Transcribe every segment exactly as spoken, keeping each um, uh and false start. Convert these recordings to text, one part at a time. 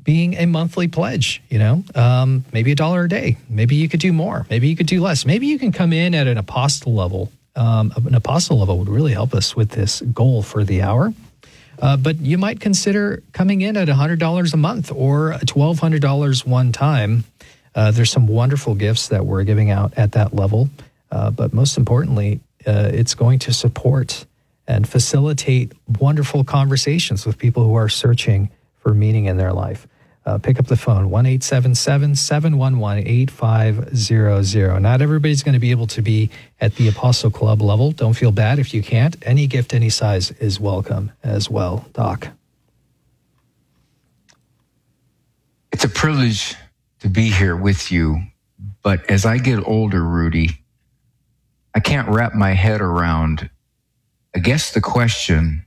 being a monthly pledge, you know, um, maybe a dollar a day. Maybe you could do more. Maybe you could do less. Maybe you can come in at an apostle level. Um, an apostle level would really help us with this goal for the hour. Uh, but you might consider coming in at one hundred dollars a month or twelve hundred dollars one time. Uh, there's some wonderful gifts that we're giving out at that level. Uh, but most importantly, uh, it's going to support and facilitate wonderful conversations with people who are searching for meaning in their life. Uh, pick up the phone, one eight seven seven, seven one one, eight five zero zero. Not everybody's going to be able to be at the Apostle Club level. Don't feel bad if you can't. Any gift, any size is welcome as well. Doc. It's a privilege to be here with you. But as I get older, Rudy, I can't wrap my head around, I guess, the question,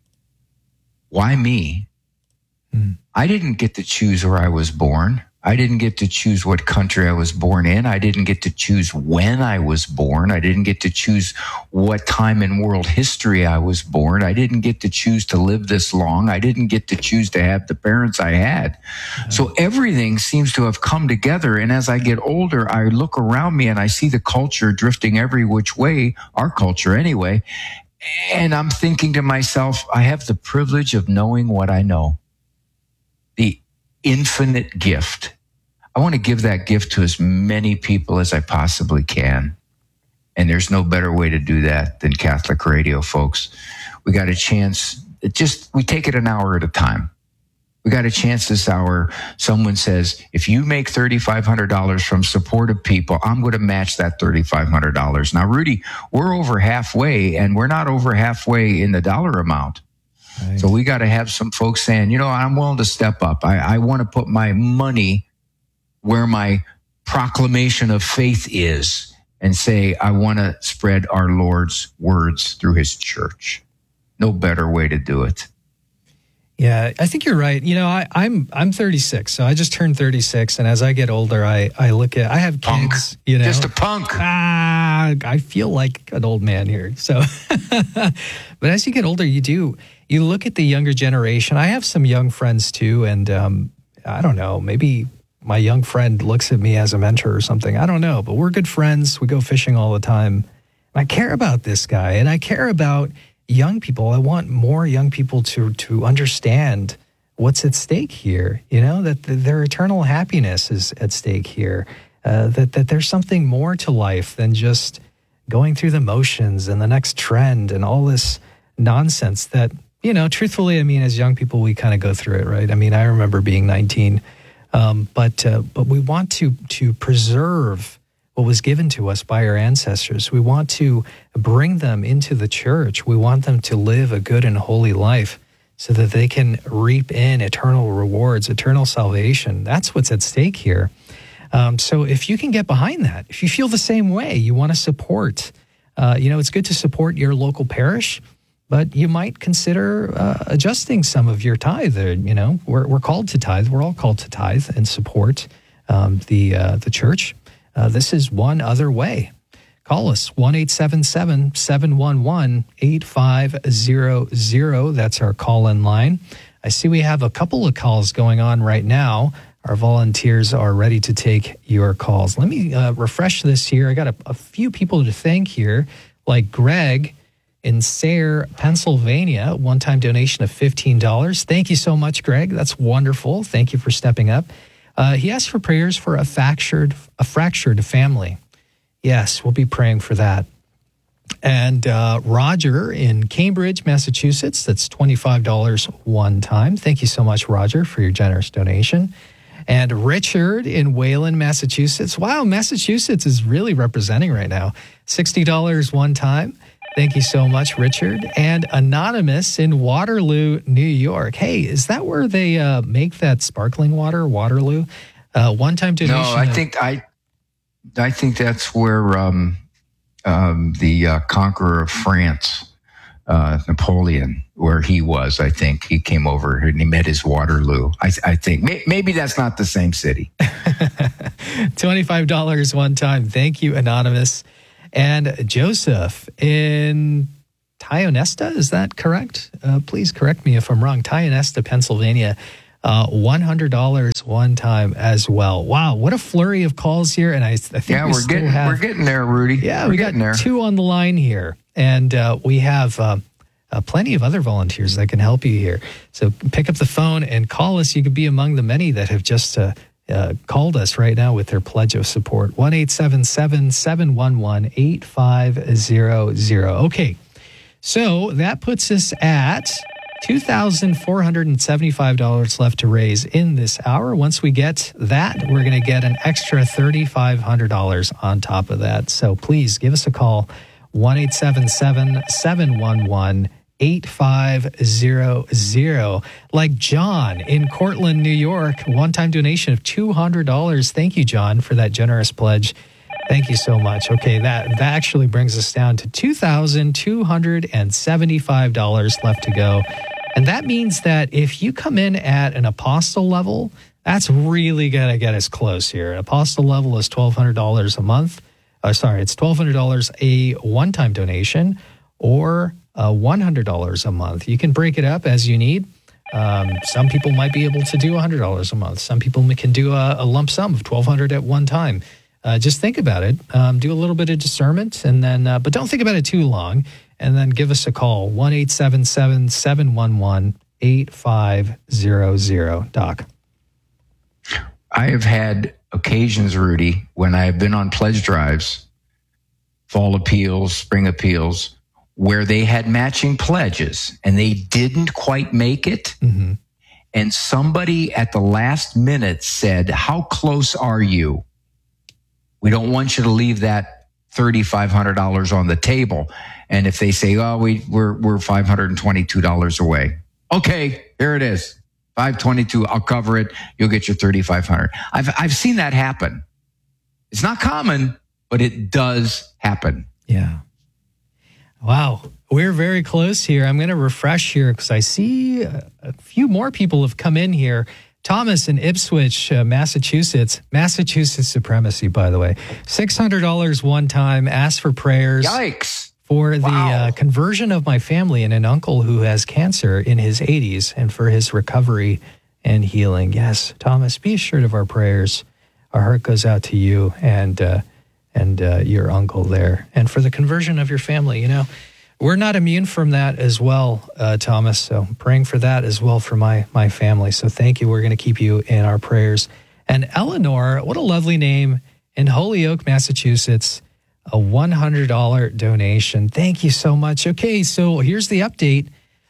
why me? Mm. I didn't get to choose where I was born. I didn't get to choose what country I was born in. I didn't get to choose when I was born. I didn't get to choose what time in world history I was born. I didn't get to choose to live this long. I didn't get to choose to have the parents I had. Mm. So everything seems to have come together. And as I get older, I look around me and I see the culture drifting every which way, our culture anyway. And I'm thinking to myself, I have the privilege of knowing what I know. The infinite gift. I want to give that gift to as many people as I possibly can. And there's no better way to do that than Catholic radio, folks. We got a chance. It just, we take it an hour at a time. We got a chance this hour. Someone says, if you make three thousand five hundred dollars from supportive people, I'm going to match that three thousand five hundred dollars. Now, Rudy, we're over halfway, and we're not over halfway in the dollar amount. Right. So we got to have some folks saying, you know, I'm willing to step up. I, I want to put my money where my proclamation of faith is and say, I want to spread our Lord's words through his church. No better way to do it. Yeah, I think you're right. You know, I, I'm I'm thirty-six, so I just turned thirty-six, and as I get older, I, I look at, I have punk. kids, you know. Just a punk. Ah, I feel like an old man here. So, but as you get older, you do, you look at the younger generation. I have some young friends too, and um, I don't know, maybe my young friend looks at me as a mentor or something. I don't know, but we're good friends. We go fishing all the time. I care about this guy, and I care about young people. I want more young people to to understand what's at stake here, you know, that the, their eternal happiness is at stake here, uh, that, that there's something more to life than just going through the motions and the next trend and all this nonsense that, you know, truthfully, I mean, as young people, we kind of go through it, right? I mean, I remember being nineteen, um, but uh, but we want to to preserve what was given to us by our ancestors. We want to bring them into the church. We want them to live a good and holy life so that they can reap in eternal rewards, eternal salvation. That's what's at stake here. Um, so if you can get behind that, if you feel the same way, you want to support, uh, you know, it's good to support your local parish, but you might consider uh, adjusting some of your tithe. You know, we're, we're called to tithe. We're all called to tithe and support um, the uh, the church. Uh, this is one other way. Call us, one eight seven seven, seven one one, eight five zero zero. That's our call-in line. I see we have a couple of calls going on right now. Our volunteers are ready to take your calls. Let me uh, refresh this here. I got a, a few people to thank here, like Greg in Sayre, Pennsylvania, one-time donation of fifteen dollars. Thank you so much, Greg. That's wonderful. Thank you for stepping up. Uh, he asked for prayers for a fractured, a fractured family. Yes, we'll be praying for that. And uh, Roger in Cambridge, Massachusetts, that's twenty-five dollars one time. Thank you so much, Roger, for your generous donation. And Richard in Wayland, Massachusetts. Wow, Massachusetts is really representing right now. sixty dollars one time. Thank you so much, Richard. And Anonymous in Waterloo, New York. Hey, is that where they uh, make that sparkling water, Waterloo? Uh, one-time donation. No, I think I, I think that's where um, um, the uh, conqueror of France, uh, Napoleon, where he was. I think he came over and he met his Waterloo. I, I think May, maybe that's not the same city. twenty-five dollars one time. Thank you, Anonymous. And Joseph in Tionesta, is that correct? Uh, please correct me if I'm wrong. Tionesta, Pennsylvania. Uh, one hundred dollars one time as well. Wow, what a flurry of calls here. And I, I think yeah, we we're still getting have, we're getting there, Rudy. Yeah, we're we getting got there. two on the line here. And uh, we have uh, uh, plenty of other volunteers that can help you here. So pick up the phone and call us. You could be among the many that have just uh, uh, called us right now with their pledge of support. one eight seven seven, seven one one, eight five zero zero. Okay, so that puts us at two thousand four hundred seventy-five dollars left to raise in this hour. Once we get that, we're going to get an extra three thousand five hundred dollars on top of that. So please give us a call, one eight seven seven, seven one one, eight five zero zero. Like John in Cortland, New York, one-time donation of two hundred dollars. Thank you, John, for that generous pledge. Thank you so much. Okay, that, that actually brings us down to two thousand two hundred seventy-five dollars left to go. And that means that if you come in at an apostle level, that's really going to get us close here. An apostle level is twelve hundred dollars a month. Uh, sorry, it's twelve hundred dollars a one-time donation or uh, one hundred dollars a month. You can break it up as you need. Um, some people might be able to do one hundred dollars a month. Some people can do a, a lump sum of twelve hundred dollars at one time. Uh, just think about it. Um, do a little bit of discernment, and then, uh, but don't think about it too long. And then give us a call, one eight seven seven, seven one one, eight five zero zero. Doc. I have had occasions, Rudy, when I have been on pledge drives, fall appeals, spring appeals, where they had matching pledges and they didn't quite make it. Mm-hmm. And somebody at the last minute said, how close are you? We don't want you to leave that three thousand five hundred dollars on the table. And if they say, oh, we, we're, we're five hundred twenty-two dollars away. Okay, here it is. five twenty-two, I'll cover it. You'll get your three thousand five hundred dollars. I've, I've seen that happen. It's not common, but it does happen. Yeah. Wow. We're very close here. I'm going to refresh here because I see a, a few more people have come in here. Thomas in Ipswich, uh, Massachusetts. Massachusetts supremacy, by the way. six hundred dollars one time. Ask for prayers. Yikes. For the Wow. uh, conversion of my family and an uncle who has cancer in his eighties and for his recovery and healing. Yes, Thomas, be assured of our prayers. Our heart goes out to you and uh, and uh, your uncle there. And for the conversion of your family, you know, we're not immune from that as well, uh, Thomas. So praying for that as well for my my family. So thank you. We're going to keep you in our prayers. And Eleanor, what a lovely name, in Holyoke, Massachusetts. A one hundred dollars donation. Thank you so much. Okay, so here's the update.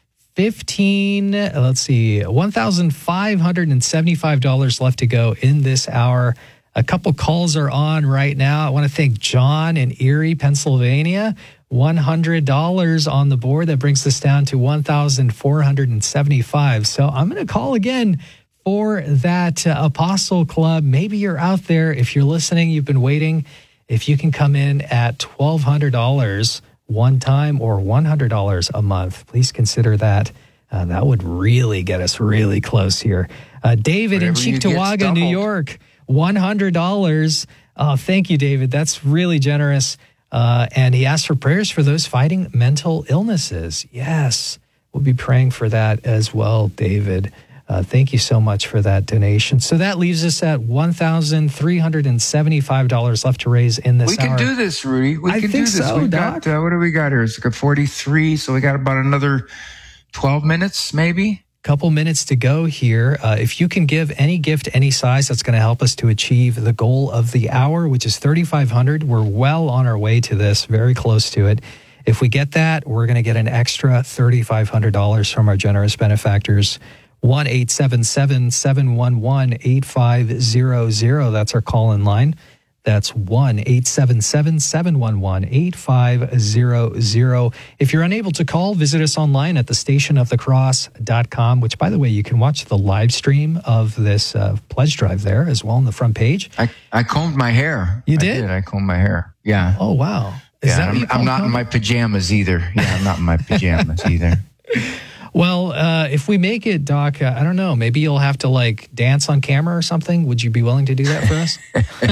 fifteen, let's see, one thousand five hundred seventy-five dollars left to go in this hour. A couple calls are on right now. I want to thank John in Erie, Pennsylvania. one hundred dollars on the board. That brings us down to one thousand four hundred seventy-five dollars. So I'm going to call again for that uh, Apostle Club. Maybe you're out there. If you're listening, you've been waiting. If you can come in at twelve hundred dollars one time or one hundred dollars a month, please consider that. Uh, that would really get us really close here. Uh, David Whatever in you get, Cheektowaga, New doubled. York, one hundred dollars. Oh, thank you, David. That's really generous. Uh, and he asked for prayers for those fighting mental illnesses. Yes, we'll be praying for that as well, David. Uh, thank you so much for that donation. So that leaves us at one thousand three hundred seventy-five dollars left to raise in this We can hour. do this, Rudy. We I can think do this. so, We've Doc. got, uh, what do we got here? It's got forty-three, so we got about another twelve minutes, maybe? Couple minutes to go here. Uh, if you can give any gift, any size, that's going to help us to achieve the goal of the hour, which is three thousand five hundred dollars. We're well on our way to this, very close to it. If we get that, we're going to get an extra three thousand five hundred dollars from our generous benefactors. one eight seven seven, seven one one, eight five zero zero. That's our call-in line. That's one eight seven seven, seven one one, eight five zero zero. If you're unable to call, visit us online at the station of the cross dot com, which, by the way, you can watch the live stream of this uh, pledge drive there as well on the front page. I, I combed my hair. You I did? I combed my hair. Yeah. Oh, wow. Is yeah, that what I'm, you call I'm not in combing? my pajamas either. Yeah, I'm not in my pajamas either. Well, uh, if we make it, Doc, uh, I don't know. Maybe you'll have to like dance on camera or something. Would you be willing to do that for us?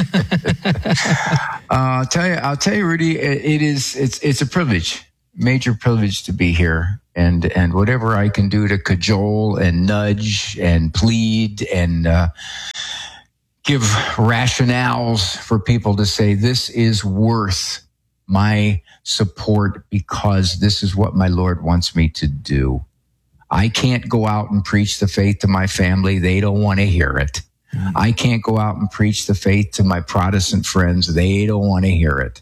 uh, I'll tell you, I'll tell you, Rudy, it, it is, it's, it's a privilege, major privilege to be here. and and whatever I can do to cajole and nudge and plead and uh, give rationales for people to say this is worth my support because this is what my Lord wants me to do. I can't go out and preach the faith to my family. They don't want to hear it. Mm-hmm. I can't go out and preach the faith to my Protestant friends. They don't want to hear it.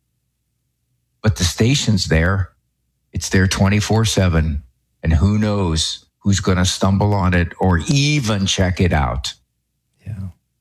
But the station's there. It's there twenty-four seven. And who knows who's going to stumble on it or even check it out. Yeah.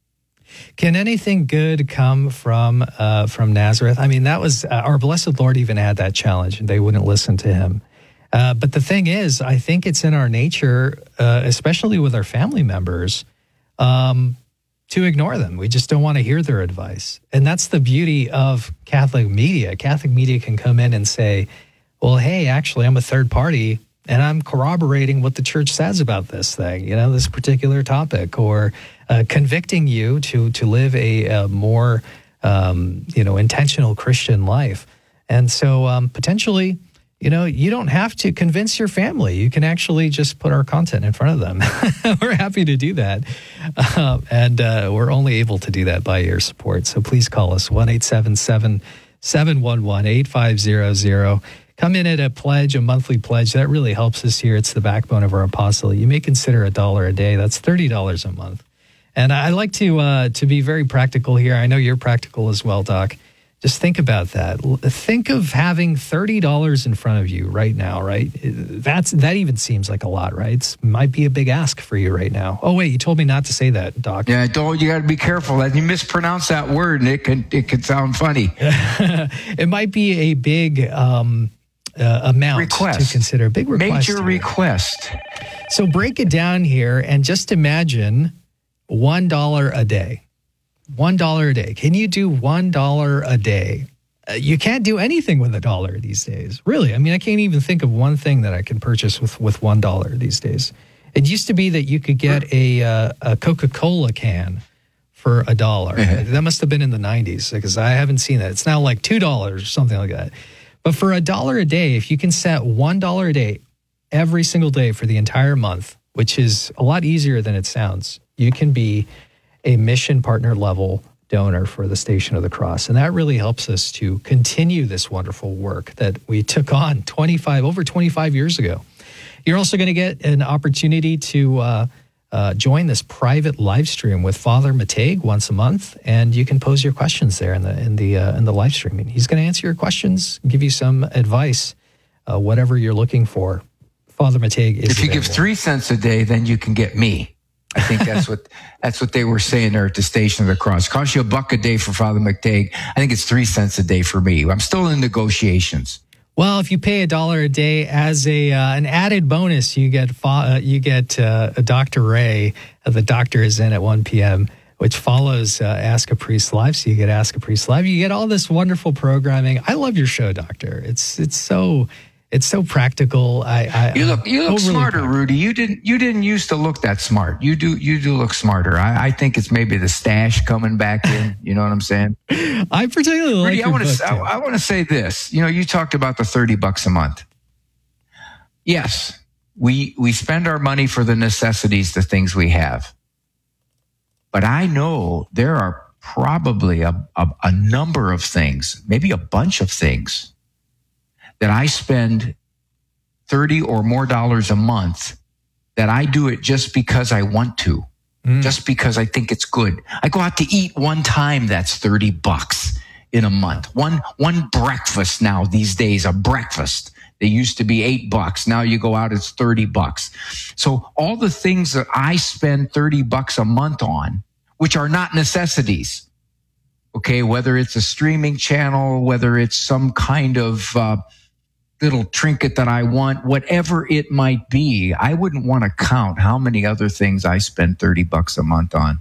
Can anything good come from uh, from Nazareth? I mean, that was, uh, our blessed Lord even had that challenge, and they wouldn't listen to him. Uh, but the thing is, I think it's in our nature, uh, especially with our family members, um, to ignore them. We just don't want to hear their advice. And that's the beauty of Catholic media. Catholic media can come in and say, well, hey, actually, I'm a third party, and I'm corroborating what the church says about this thing, you know, this particular topic, or uh, convicting you to to live a, a more, um, you know, intentional Christian life. And so um, potentially, you know, you don't have to convince your family. You can actually just put our content in front of them. We're happy to do that. Uh, and uh, we're only able to do that by your support. So please call us, one eight seven seven, seven one one, eight five zero zero. Come in at a pledge, a monthly pledge. That really helps us here. It's the backbone of our apostolate. You may consider a dollar a day. That's thirty dollars a month. And I like to uh, to be very practical here. I know you're practical as well, Doc. Just think about that. Think of having thirty dollars in front of you right now, right? That's That even seems like a lot, right? It might be a big ask for you right now. Oh, wait, you told me not to say that, Doc. Yeah, don't. You got to be careful. You mispronounce that word, and it can, it can sound funny. It might be a big um, uh, amount request. to consider. A big request. Major request. So break it down here and just imagine one dollar a day. One dollar a day. Can you do one dollar a day? Uh, you can't do anything with a dollar these days. Really. I mean, I can't even think of one thing that I can purchase with, with one dollar these days. It used to be that you could get a, uh, a Coca-Cola can for a dollar. That must have been in the nineties because I haven't seen that. It's now like two dollars or something like that. But for a dollar a day, if you can set one dollar a day every single day for the entire month, which is a lot easier than it sounds, you can be a mission partner level donor for the Station of the Cross. And that really helps us to continue this wonderful work that we took on twenty-five, over twenty-five years ago. You're also going to get an opportunity to uh, uh, join this private live stream with Father Mateg once a month, and you can pose your questions there in the in the uh, in the live streaming. He's going to answer your questions, give you some advice, uh, whatever you're looking for. Father Mateg is If you available. give three cents a day, then you can get me. I think that's what that's what they were saying there at the Station of the Cross. It costs you a buck a day for Father McTague. I think it's three cents a day for me. I'm still in negotiations. Well, if you pay a dollar a day as a uh, an added bonus, you get uh, you get uh, Doctor Ray. Uh, the doctor is in at one p.m., which follows uh, Ask a Priest Live. So you get Ask a Priest Live. You get all this wonderful programming. I love your show, Doctor. It's it's so. It's so practical. I, I you look you look smarter, practical. Rudy. You didn't you didn't used to look that smart. You do you do look smarter. I, I think it's maybe the stash coming back in. You know what I'm saying? I particularly like Rudy, your I want book, to I, I want to say this. You know, you talked about the thirty bucks a month. Yes, we we spend our money for the necessities, the things we have. But I know there are probably a, a, a number of things, maybe a bunch of things, that I spend thirty or more dollars a month, that I do it just because I want to, mm. just because I think it's good. I go out to eat one time, that's thirty bucks in a month. One, one breakfast now these days, a breakfast. They used to be eight bucks. Now you go out, it's thirty bucks. So all the things that I spend thirty bucks a month on, which are not necessities, okay, whether it's a streaming channel, whether it's some kind of, uh, little trinket that I want, whatever it might be, I wouldn't want to count how many other things I spend thirty bucks a month on.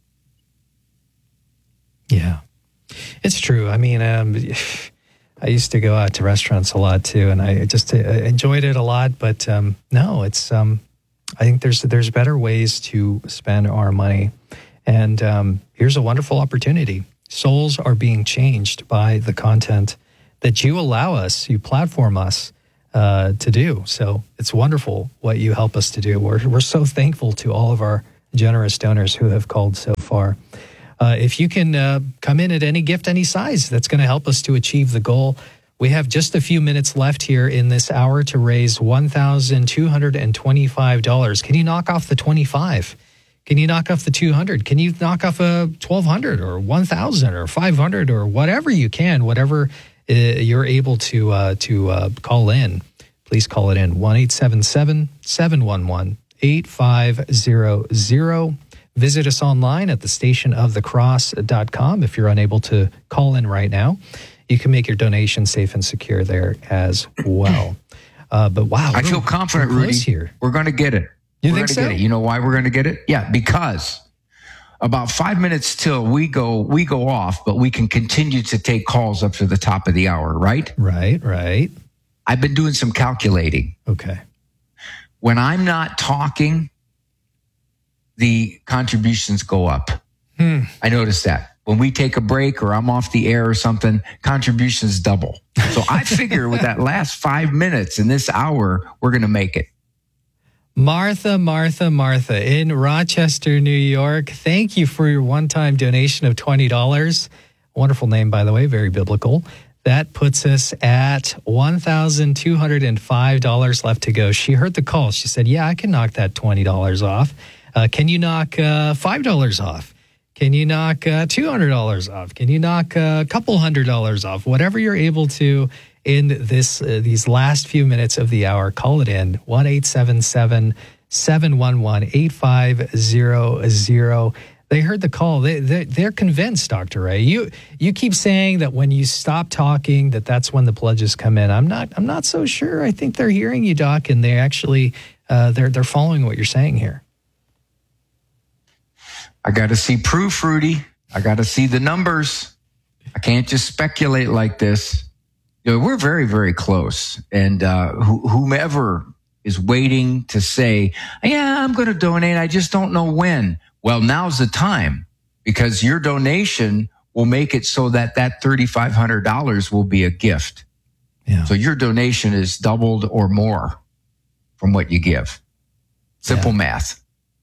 Yeah, it's true. I mean, um, I used to go out to restaurants a lot too, and I just uh, enjoyed it a lot. But um, no, it's. Um, I think there's there's better ways to spend our money, and um, here's a wonderful opportunity. Souls are being changed by the content that you allow us, you platform us uh, to do. So it's wonderful what you help us to do. We're, we're so thankful to all of our generous donors who have called so far. Uh, if you can uh, come in at any gift, any size, that's going to help us to achieve the goal. We have just a few minutes left here in this hour to raise one thousand two hundred twenty-five dollars. Can you knock off the twenty-five? Can you knock off the two hundred? Can you knock off a twelve hundred or one thousand or five hundred or whatever you can, whatever uh, you're able to uh, to uh, call in? Please call it in one eight seven seven, seven one one, eight five zero zero. Visit us online at the station of the cross dot com if you're unable to call in right now. You can make your donation safe and secure there as well. Uh, but wow, I feel confident, Rudy. Here. We're going to get it. You we're think so? Get it. You know why we're going to get it? Yeah, because about five minutes till we go we go off, but we can continue to take calls up to the top of the hour, right? Right, right. I've been doing some calculating. Okay. When I'm not talking, the contributions go up. Hmm. I noticed that. When we take a break or I'm off the air or something, contributions double. So I figure with that last five minutes in this hour, we're going to make it. Martha, Martha, Martha in Rochester, New York. Thank you for your one-time donation of twenty dollars. Wonderful name, by the way, very biblical. That puts us at one thousand two hundred five dollars left to go. She heard the call. She said, yeah, I can knock that twenty dollars off. Uh, can you knock uh, five dollars off? Can you knock uh, two hundred dollars off? Can you knock a couple hundred dollars off? Whatever you're able to in this uh, these last few minutes of the hour, call it in one eight seven seven, seven one one, eight five zero zero. They heard the call. They, they, they're convinced, Doctor Ray. You you keep saying that when you stop talking, that that's when the pledges come in. I'm not I'm not so sure. I think they're hearing you, Doc, and they actually uh, they're they're following what you're saying here. I got to see proof, Rudy. I got to see the numbers. I can't just speculate like this. You know, we're very, very close. And uh, wh- whomever is waiting to say, yeah, I'm going to donate, I just don't know when. Well, now's the time, because your donation will make it so that that three thousand five hundred dollars will be a gift. Yeah. So your donation is doubled or more from what you give. Simple yeah. math.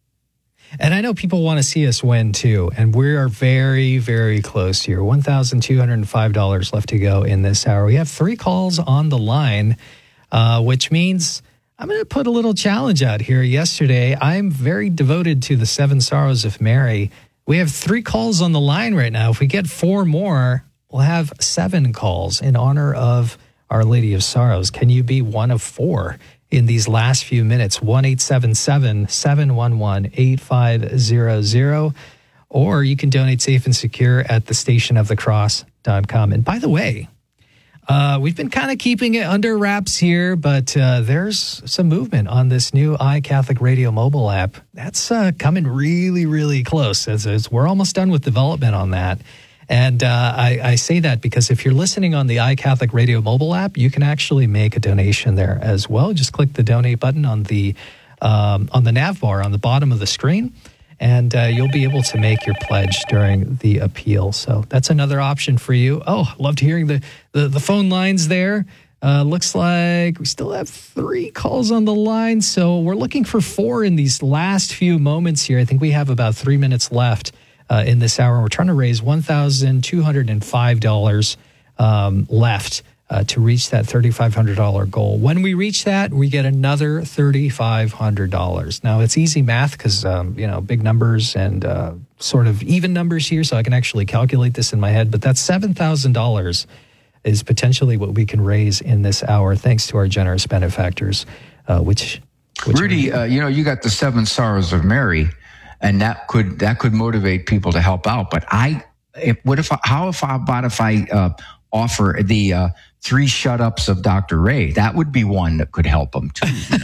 And I know people want to see us win too. And we are very, very close here. one thousand two hundred five dollars left to go in this hour. We have three calls on the line, uh, which means I'm going to put a little challenge out here. Yesterday, I'm very devoted to the Seven Sorrows of Mary. We have three calls on the line right now. If we get four more, we'll have seven calls in honor of Our Lady of Sorrows. Can you be one of four in these last few minutes? one eight seven seven, seven one one, eight five zero zero. Or you can donate safe and secure at the station of the cross dot com. And by the way, uh, we've been kind of keeping it under wraps here, but uh, there's some movement on this new iCatholic Radio mobile app. That's uh, coming really, really close. As, as we're almost done with development on that. And uh, I, I say that because if you're listening on the iCatholic Radio mobile app, you can actually make a donation there as well. Just click the donate button on the um, on the nav bar on the bottom of the screen, and uh, you'll be able to make your pledge during the appeal. So that's another option for you. Oh, loved hearing the, the, the phone lines there. Uh, looks like we still have three calls on the line, so we're looking for four in these last few moments here. I think we have about three minutes left Uh, in this hour. We're trying to raise one thousand two hundred five dollars um, left uh, to reach that three thousand five hundred dollars goal. When we reach that, we get another three thousand five hundred dollars. Now, it's easy math because, um, you know, big numbers and uh, sort of even numbers here, so I can actually calculate this in my head. But that's seven thousand dollars is potentially what we can raise in this hour, thanks to our generous benefactors, uh, which... which Rudy, uh, you know, you got the Seven Sorrows of Mary. And that could that could motivate people to help out. But I, if, what if? I, how if I, about if I uh, offer the uh, three shut-ups of Doctor Ray? That would be one that could help them too. You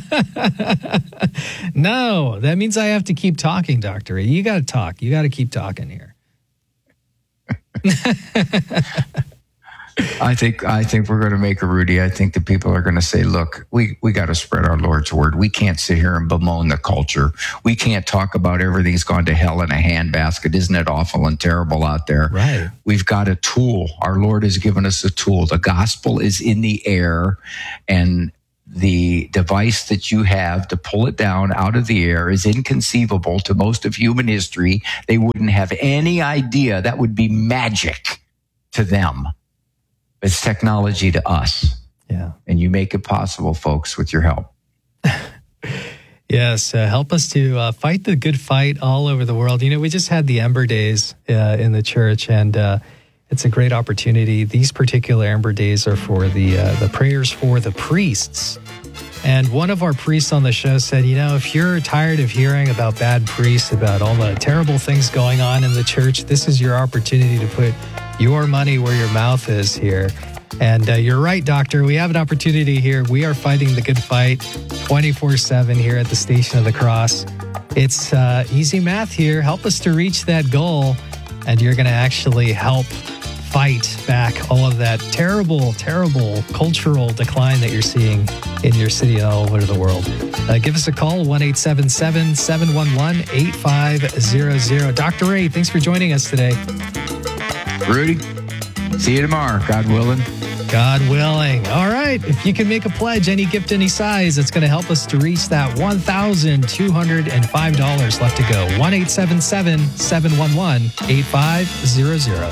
No, know? that means I have to keep talking, Doctor Ray. You got to talk. You got to keep talking here. I think I think we're going to make a Rudy. I think the people are going to say, look, we, we got to spread our Lord's word. We can't sit here and bemoan the culture. We can't talk about everything's gone to hell in a handbasket. Isn't it awful and terrible out there? Right. We've got a tool. Our Lord has given us a tool. The gospel is in the air, and the device that you have to pull it down out of the air is inconceivable to most of human history. They wouldn't have any idea. That would be magic to them. It's technology to us. Yeah. And you make it possible, folks, with your help. Yes. Uh, help us to uh, fight the good fight all over the world. You know, we just had the Ember Days uh, in the church, and uh, it's a great opportunity. These particular Ember Days are for the uh, the prayers for the priests. And one of our priests on the show said, you know, if you're tired of hearing about bad priests, about all the terrible things going on in the church, this is your opportunity to put your money where your mouth is here. And uh, you're right, Doctor. We have an opportunity here. We are fighting the good fight twenty-four seven here at the Station of the Cross. It's uh, easy math here. Help us to reach that goal, and you're going to actually help fight back all of that terrible, terrible cultural decline that you're seeing in your city and all over the world. Uh, give us a call, one eight seven seven, seven one one, eight five zero zero. Doctor Ray, thanks for joining us today. Rudy, see you tomorrow, God willing. God willing. All right. If you can make a pledge, any gift, any size, it's going to help us to reach that one thousand two hundred five dollars left to go. one eight seven seven, seven one one, eight five zero zero.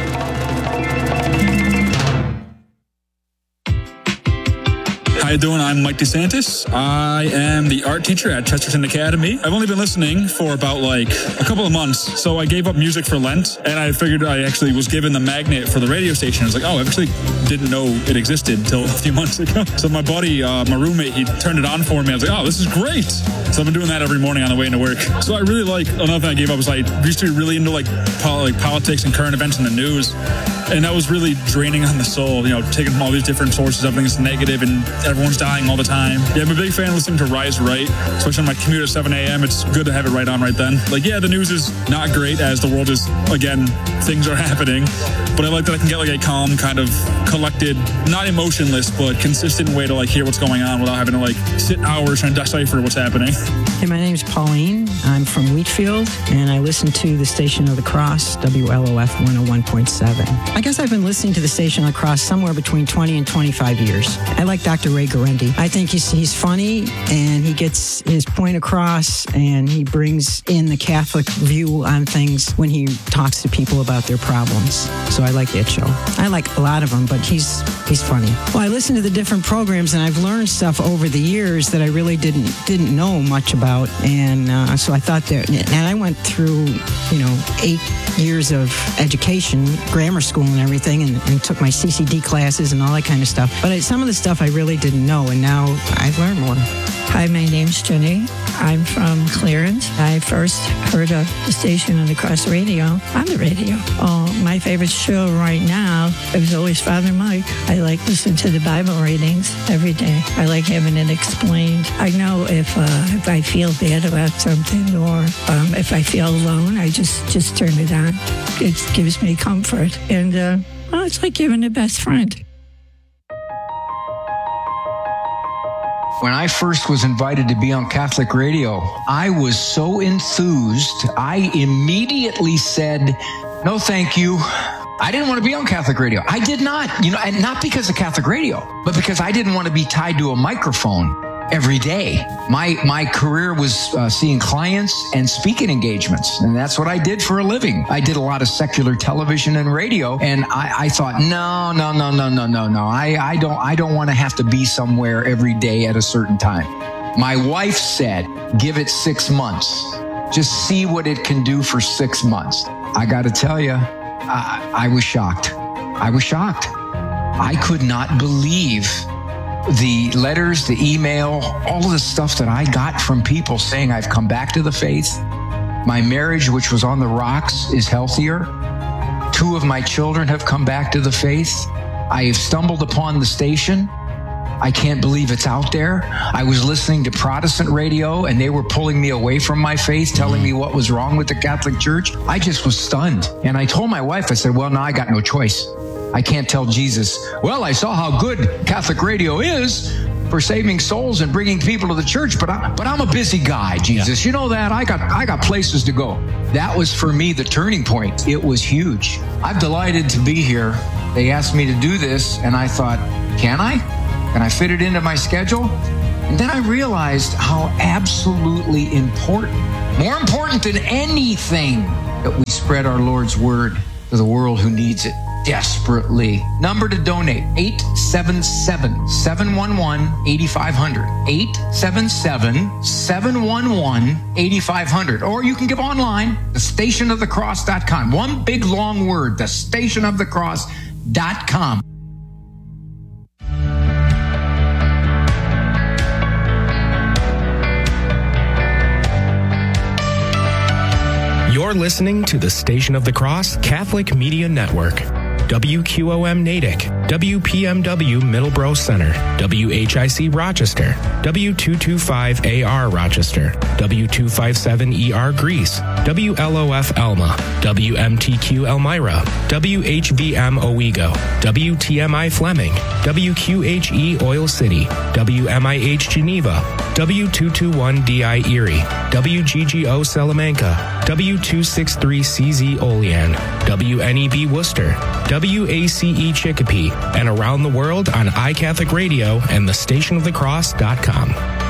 How you doing? I'm Mike DeSantis. I am the art teacher at Chesterton Academy. I've only been listening for about like a couple of months, so I gave up music for Lent, and I figured I actually was given the magnet for the radio station. I was like, oh, I actually didn't know it existed until a few months ago. So my buddy, uh, my roommate, he turned it on for me. I was like, oh, this is great. So I've been doing that every morning on the way into work. So I really like, another thing I gave up was I used to be really into like, pol- like politics and current events in the news. And that was really draining on the soul, you know, taking from all these different sources, everything's negative and everyone's dying all the time. Yeah, I'm a big fan of listening to Rise Right, especially on my commute at seven a.m. It's good to have it right on right then. Like, yeah, the news is not great as the world is, again, things are happening. But I like that I can get like a calm, kind of collected, not emotionless, but consistent way to like hear what's going on without having to like sit hours trying to decipher what's happening. Hey, my name's Pauline. I'm from Wheatfield, and I listen to the Station of the Cross, W L O F one oh one point seven. I guess I've been listening to the Station of the Cross somewhere between twenty and twenty-five years. I like Doctor Ray Guarendi. I think he's, he's funny, and he gets his point across, and he brings in the Catholic view on things when he talks to people about their problems. So I like that show. I like a lot of them, but he's he's funny. Well, I listen to the different programs, and I've learned stuff over the years that I really didn't didn't know much about, and uh, so I thought that, and I went through, you know, eight years of education, grammar school and everything, and, and took my C C D classes and all that kind of stuff. But I, some of the stuff I really didn't know, and now I've learned more. Hi, my name's Jenny. I'm from Clarence. I first heard of the Station of the Cross radio on the radio. Oh, my favorite show right now is always Father Mike. I like listening to the Bible readings every day. I like having it explained. I know if uh, if I feel bad about something, or um, if I feel alone, I just, just turn it on. It gives me comfort. And uh, well, it's like having a best friend. When I first was invited to be on Catholic radio, I was so enthused, I immediately said, no, thank you. I didn't want to be on Catholic radio. I did not, you know, and not because of Catholic radio, but because I didn't want to be tied to a microphone every day. My my career was uh, seeing clients and speaking engagements, and that's what I did for a living. I did a lot of secular television and radio, and I, I thought, no, no, no, no, no, no, no. I, I don't I don't want to have to be somewhere every day at a certain time. My wife said, give it six months. Just see what it can do for six months. I got to tell you, I, I was shocked. I was shocked. I could not believe the letters, the email, all of the stuff that I got from people saying I've come back to the faith. My marriage, which was on the rocks, is healthier. Two of my children have come back to the faith. I have stumbled upon the station. I can't believe it's out there. I was listening to Protestant radio, and they were pulling me away from my faith, telling me what was wrong with the Catholic Church. I just was stunned. And I told my wife, I said, well, now I got no choice. I can't tell Jesus, well, I saw how good Catholic radio is for saving souls and bringing people to the church, but I, but I'm a busy guy, Jesus. Yeah. You know that? I got I got places to go. That was for me the turning point. It was huge. I'm delighted to be here. They asked me to do this, and I thought, can I? Can I fit it into my schedule? And then I realized how absolutely important, more important than anything, that we spread our Lord's word to the world who needs it desperately. Number to donate, eight seven seven, seven one one, eight five zero zero. eight seven seven, seven one one, eight five zero zero. Or you can give online, the station of the cross dot com. One big long word, the station of the cross dot com. You're listening to the Station of the Cross Catholic Media Network. W Q O M Natick, W P M W Middleborough Center, W H I C Rochester, W two twenty-five A R Rochester, W two fifty-seven E R Greece, W L O F Elma, W M T Q Elmira, W H V M Owego, W T M I Fleming, W Q H E Oil City, W M I H Geneva, W two twenty-one D I Erie, W G G O Salamanca, W two sixty-three C Z Olean, W N E B Worcester, W A C E Chicopee, and around the world on iCatholic Radio and the station of the cross dot com.